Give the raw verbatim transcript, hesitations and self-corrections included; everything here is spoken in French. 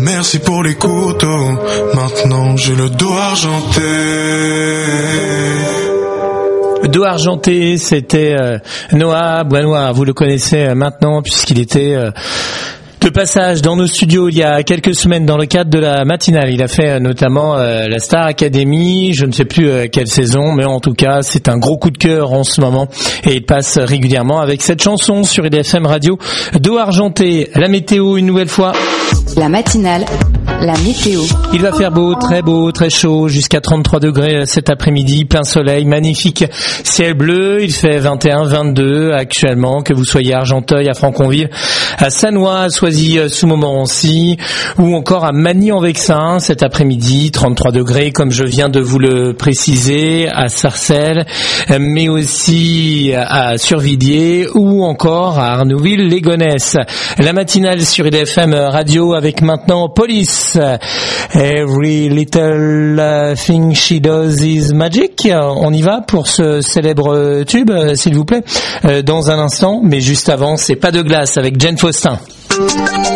Merci pour les couteaux, maintenant j'ai le dos argenté. Dos argenté, c'était euh, Noah Boinois, vous le connaissez euh, maintenant puisqu'il était euh, de passage dans nos studios il y a quelques semaines dans le cadre de la matinale. Il a fait euh, notamment euh, la Star Academy, je ne sais plus euh, quelle saison, mais en tout cas c'est un gros coup de cœur en ce moment et il passe régulièrement avec cette chanson sur I D F M Radio. Dos argenté, la météo une nouvelle fois. La matinale, la météo. Il va faire beau, très beau, très chaud, jusqu'à trente-trois degrés cet après-midi, plein soleil, magnifique ciel bleu. Il fait vingt et un, vingt-deux actuellement, que vous soyez à Argenteuil, à Franconville, à Sannois, à Soisy-sous-Montmorency, ou encore à Magny-en-Vexin cet après-midi, trente-trois degrés, comme je viens de vous le préciser, à Sarcelles, mais aussi à Survilliers, ou encore à Arnouville-les-Gonesse. La matinale sur I D F M Radio avec maintenant Police. Every little thing she does is magic. On y va pour ce célèbre tube, s'il vous plaît, dans un instant. Mais juste avant, c'est Pas de glace avec Jane Faustin.